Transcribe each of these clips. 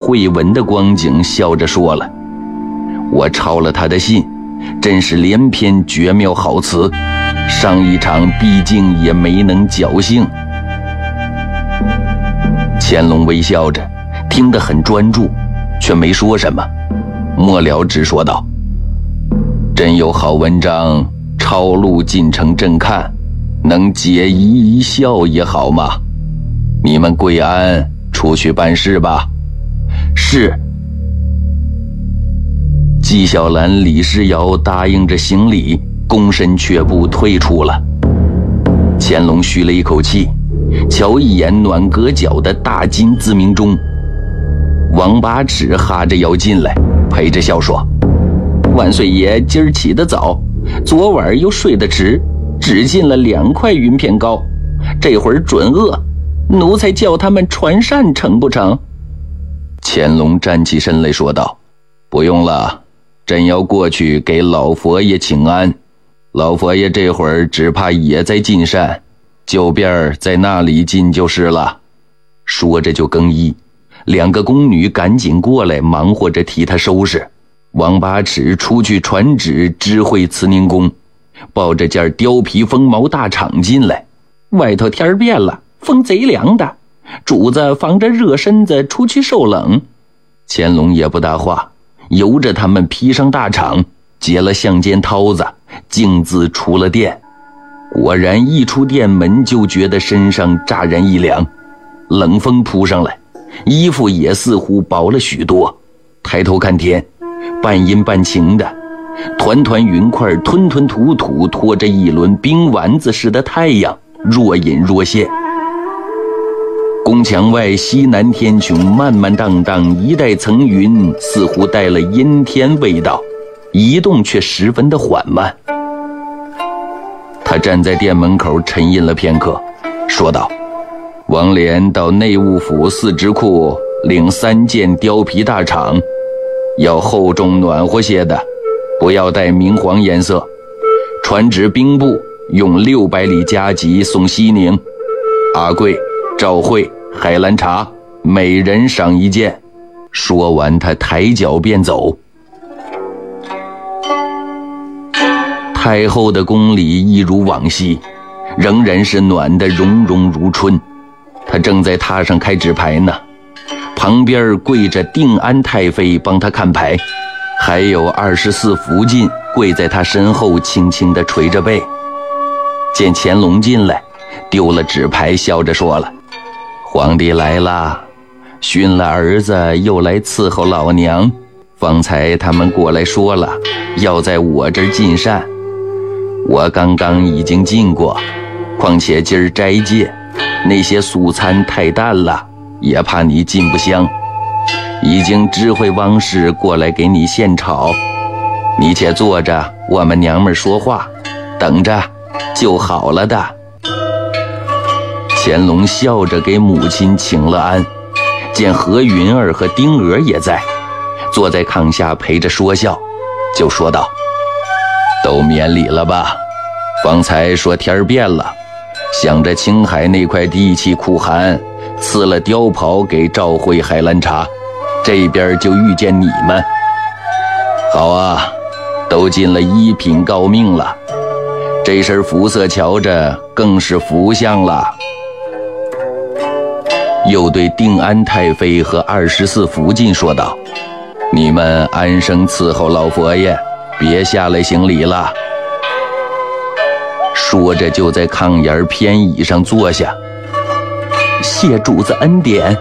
慧文的光景，笑着说了：“我抄了他的信，真是连篇绝妙好词，上一场毕竟也没能侥幸。”乾隆微笑着，听得很专注，却没说什么。末了只说道：“真有好文章，抄录进城朕看，能解疑一笑也好嘛。你们跪安，出去办事吧。”是。纪晓岚、李世尧答应着行礼，躬身却步退出了。乾隆吁了一口气，瞧一眼暖阁角的大金自鸣钟。王八尺哈着腰进来，陪着笑说：“万岁爷今儿起得早，昨晚又睡得迟，只进了2块云片糕，这会儿准饿，奴才叫他们传膳成不成？”乾隆站起身来说道：“不用了，朕要过去给老佛爷请安。老佛爷这会儿只怕也在进膳，就便在那里进就是了。”说着就更衣，2个宫女赶紧过来忙活着替他收拾。王八尺出去传旨知会慈宁宫，抱着件貂皮风毛大氅进来：“外头天变了，风贼凉的，主子防着热身子出去受冷。”乾隆也不搭话，由着他们披上大氅，解了项间绦子，径自出了殿。果然一出殿门就觉得身上乍然一凉，冷风扑上来，衣服也似乎薄了许多。抬头看天，半阴半晴的，团团云块吞吞吐吐拖着一轮冰丸子似的太阳，若隐若现。宫墙外西南天穹漫漫荡荡，一带层云，似乎带了阴天味道，移动却十分的缓慢。他站在殿门口沉吟了片刻，说道：“王连到内务府4职库领3件貂皮大氅，要厚重暖和些的，不要带明黄颜色。传旨兵部用600里加急送西宁。阿贵、赵惠、海兰察每人赏1件。”说完他抬脚便走。太后的宫里一如往昔，仍然是暖得融融如春。她正在榻上开纸牌呢，旁边跪着定安太妃帮她看牌，还有24福晋跪在她身后轻轻地捶着背。见乾隆进来，丢了纸牌，笑着说了：“皇帝来了，训了儿子又来伺候老娘。方才他们过来说了，要在我这儿进膳，我刚刚已经进过，况且今儿斋戒，那些素餐太淡了，也怕你进不香，已经知会汪氏过来给你献炒。你且坐着，我们娘们说话，等着就好了的。”乾隆笑着给母亲请了安，见何云儿和丁娥也在，坐在炕下陪着说笑，就说道：“都免礼了吧？方才说天变了，想着青海那块地气酷寒，赐了貂袍给赵惠、海兰察，这边就遇见你们。好啊，都进了1品诰命了，这身肤色瞧着更是福相了。”又对定安太妃和24福晋说道：“你们安生伺候老佛爷，别下来行礼了。”说着就在炕沿偏椅上坐下：“谢主子恩典。”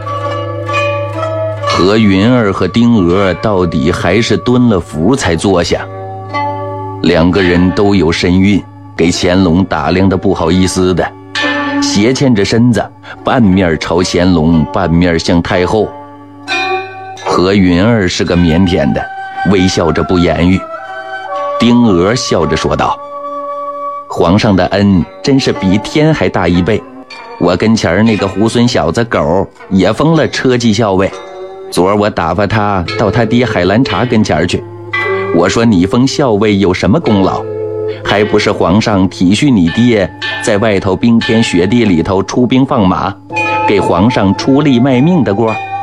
何云儿和丁娥到底还是蹲了伏才坐下，2个人都有身孕，给乾隆打量的不好意思的，斜欠着身子，半面朝乾隆，半面向太后。何云儿是个腼腆的，微笑着不言语。丁娥笑着说道：“皇上的恩真是比天还大1倍，我跟前儿那个猢狲小子狗也封了车骑校尉，昨儿我打发他到他爹海兰察跟前儿去，我说你封校尉有什么功劳，还不是皇上体恤你爹在外头冰天雪地里头出兵放马，给皇上出力卖命的过。